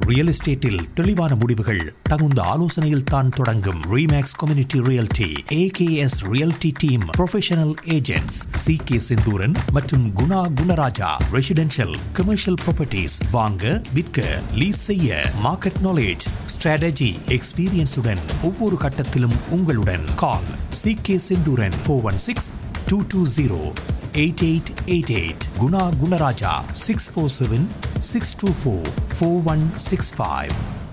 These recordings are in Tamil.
ரியல் எஸ்டேட்டில் தெளிவான முடிவுகள் தகுந்த ஆலோசனையில் தான் தொடங்கும். Remakes community realty, AKS realty team professional agents CK Senthuran மற்றும் Guna Gunaraja. Residential commercial properties வாங்க விற்க லீஸ் செய்ய மார்க்கெட் நாலேஜ் ஸ்ட்ராட்டஜி எக்ஸ்பீரியன்ஸுடன் ஒவ்வொரு கட்டத்திலும் உங்களுடன். கால் CK செந்தூரன் 416-220-8888. குணா குணராஜா 647-624-4165.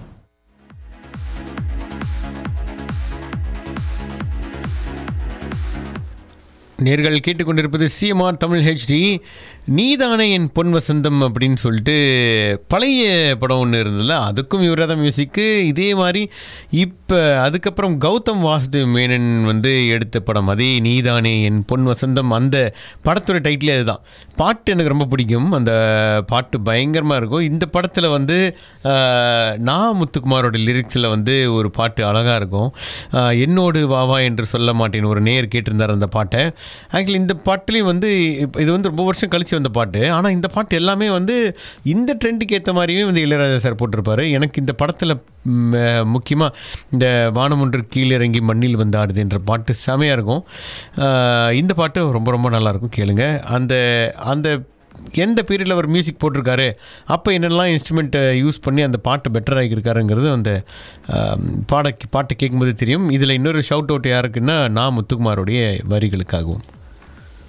நேர்கள் கேட்டுக்கொண்டிருப்பது CMR தமிழ் HD. நீதானே என் பொன் வசந்தம் அப்படின்னு சொல்லிட்டு பழைய படம் ஒன்று இருந்ததில்ல, அதுக்கும் இவராக தான் மியூசிக்கு. இதே மாதிரி இப்போ அதுக்கப்புறம் கௌதம் வாசுதேவ் மேனன் வந்து எடுத்த படம் அதே நீதானே என் பொன் வசந்தம். அந்த படத்தோட டைட்டிலே அதுதான். பாட்டு எனக்கு ரொம்ப பிடிக்கும், அந்த பாட்டு பயங்கரமாக இருக்கும். இந்த படத்தில் வந்து நான் முத்துக்குமாரோட லிரிக்ஸில் வந்து ஒரு பாட்டு அழகாக இருக்கும். என்னோடு வாவா என்று சொல்ல மாட்டேன் ஒரு நேர் கேட்டிருந்தார் அந்த பாட்டை. ஆக்சுவலி இந்த பாட்டுலேயும் வந்து இது வந்து ரொம்ப வருஷம் கழிச்சு வந்த பாட்டு, ஆனால் இந்த பாட்டு எல்லாமே வந்து இந்த ட்ரெண்டுக்கு ஏற்ற மாதிரியே வந்து இளையராஜா சார் போட்டிருப்பாரு. எனக்கு இந்த படத்தில் முக்கியமாக இந்த வானம் ஒன்று கீழிறங்கி மண்ணில் வந்து ஆடுது என்ற பாட்டு செமையாக இருக்கும். இந்த பாட்டு ரொம்ப ரொம்ப நல்லாயிருக்கும், கேளுங்க. அந்த அந்த எந்த பீரியடில் அவர் மியூசிக் போட்டிருக்காரு, அப்போ என்னெல்லாம் இன்ஸ்ட்ருமெண்ட்டை யூஸ் பண்ணி அந்த பாட்டை பெட்டர் ஆகியிருக்காருங்கிறது அந்த பாட்டை கேட்கும்போது தெரியும். இதில் இன்னொரு ஷவுட் அவுட் யாருக்குன்னா நான் முத்துக்குமாரோடைய வரிகளுக்காகவும்.